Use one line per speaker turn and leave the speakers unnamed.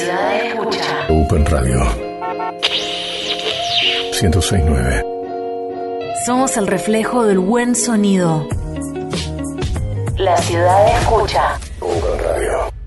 ciudad escucha.
Open Radio 106.9.
Somos el reflejo del buen sonido. La ciudad escucha.
Open Radio.